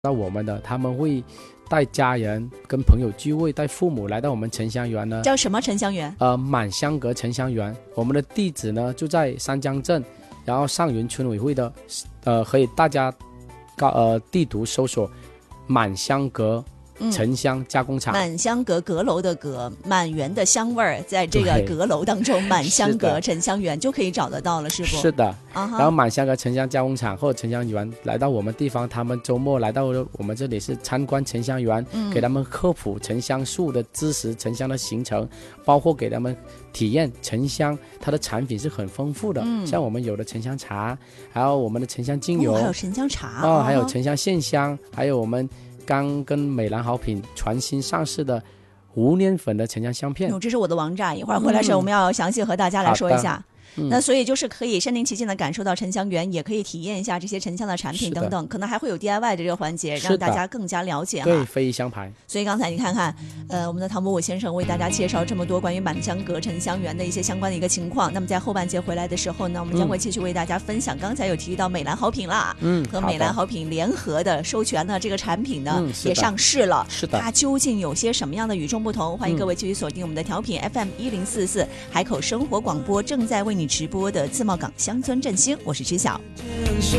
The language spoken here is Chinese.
到我们的，他们会带家人跟朋友聚会，带父母来到我们沉香园呢。 叫什么沉香园？ 满香阁沉香园。我们的地址呢就在三江镇，然后上云村委会的，可以大家地图搜索满香阁沉香加工厂。 满香阁阁楼的阁，满园的香味儿，在这个阁楼当中，满香阁沉香园就可以找得到了，是不？ 是的。然后满香阁沉香加工厂或者沉香园来到我们地方，他们周末来到我们这里是参观沉香园，给他们科普沉香树的知识，沉香的形成，包括给他们体验沉香它的产品是很丰富的，像我们有的沉香茶，还有我们的沉香精油， 还有沉香茶， 还有沉香线香，还有我们刚跟美兰好品全新上市的无粘粉的沉香香片。 这是我的王炸，一会儿回来时候我们要详细和大家来说一下。那所以就是可以身临其境的感受到沉香园，也可以体验一下这些沉香的产品等等，可能还会有 DIY 的这个环节，让大家更加了解。 对，非遗香牌。 所以刚才你看看，我们的唐伯虎先生为大家介绍这么多关于满香阁沉香园的一些相关的一个情况。那么在后半节回来的时候呢，我们将会继续为大家分享。刚才有提到美兰好品啦，和美兰好品联合的授权呢，这个产品呢也上市了。 是的。 它究竟有些什么样的与众不同？欢迎各位继续锁定我们的调频 FM1044海口生活广播，正在为你直播的自贸港乡村振兴，我是知晓。